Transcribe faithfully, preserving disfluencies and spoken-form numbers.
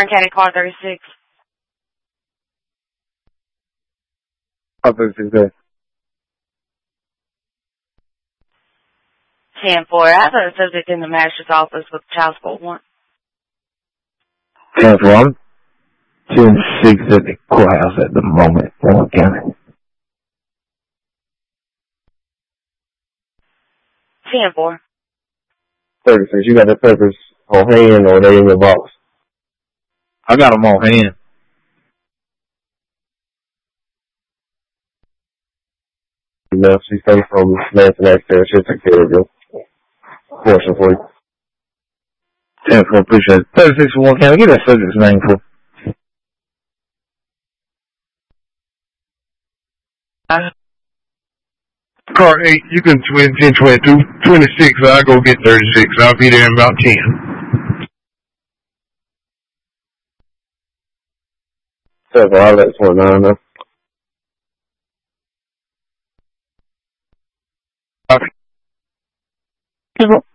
County Car thirty-six. Car thirty-six there. ten four. I have a subject in the magistrate's office with child support warrant. ten four. I'm ten six at the courthouse at the moment. Warren County. ten four. thirty-six. You got the papers on hand or they in your box? I got them on hand. You know, she came from Lansing Access. She'll take care of your portion for you. ten four, appreciate it. thirty-six for Warren County. Get that subject's name for. Uh, Car eight, you can twin ten twenty-two. twenty-six, I'll go get thirty-six. I'll be there in about ten. ten four, I'll let twenty-nine know. Okay.